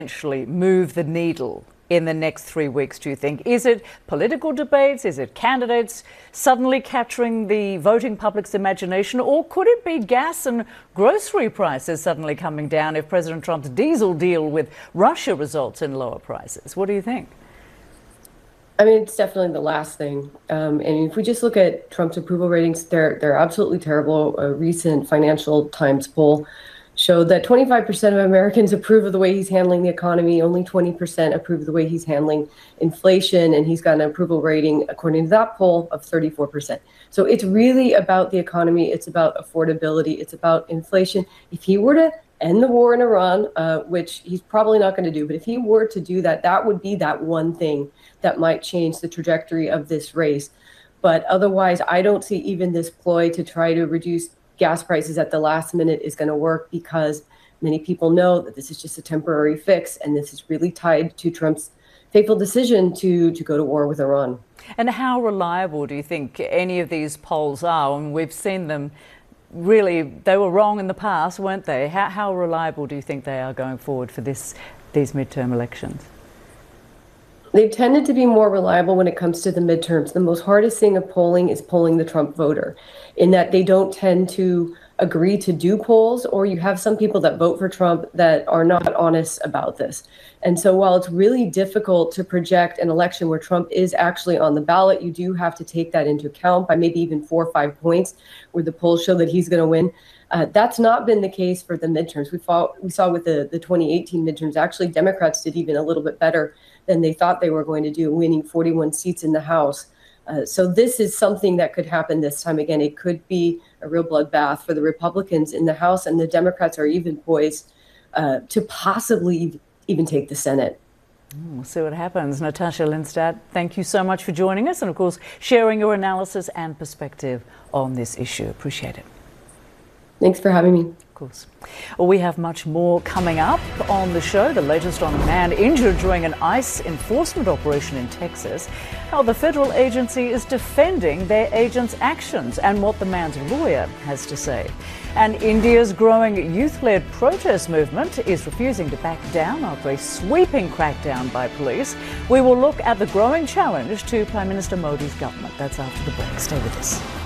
Actually move the needle in the next 3 weeks, do you think? Is it political debates? Is it candidates suddenly capturing the voting public's imagination? Or could it be gas and grocery prices suddenly coming down if President Trump's diesel deal with Russia results in lower prices? What do you think? I mean, it's definitely the last thing. And if we just look at Trump's approval ratings, they're absolutely terrible. A recent Financial Times poll showed that 25% of Americans approve of the way he's handling the economy. Only 20% approve of the way he's handling inflation. And he's got an approval rating, according to that poll, of 34%. So it's really about the economy. It's about affordability. It's about inflation. If he were to end the war in Iran, which he's probably not going to do, but if he were to do that, that would be that one thing that might change the trajectory of this race. But otherwise, I don't see even this ploy to try to reduce gas prices at the last minute is going to work, because many people know that this is just a temporary fix, and this is really tied to Trump's fateful decision to go to war with Iran. And how reliable do you think any of these polls are? And we've seen them really, they were wrong in the past, weren't they? How reliable do you think they are going forward for these midterm elections? They've tended to be more reliable when it comes to the midterms. The most hardest thing of polling is polling the Trump voter, in that they don't tend to agree to do polls, or you have some people that vote for Trump that are not honest about this. And so while it's really difficult to project an election where Trump is actually on the ballot, you do have to take that into account by maybe even 4 or 5 points where the polls show that he's going to win. That's not been the case for the midterms. We saw with the 2018 midterms, actually Democrats did even a little bit better than they thought they were going to do, winning 41 seats in the House. So this is something that could happen this time again. It could be a real bloodbath for the Republicans in the House, and the Democrats are even poised to possibly even take the Senate. We'll see what happens. Natasha Lindstad, thank you so much for joining us and, of course, sharing your analysis and perspective on this issue. Appreciate it. Thanks for having me. Of course. Well, we have much more coming up on the show. The latest on a man injured during an ICE enforcement operation in Texas. How the federal agency is defending their agents' actions and what the man's lawyer has to say. And India's growing youth-led protest movement is refusing to back down after a sweeping crackdown by police. We will look at the growing challenge to Prime Minister Modi's government. That's after the break. Stay with us.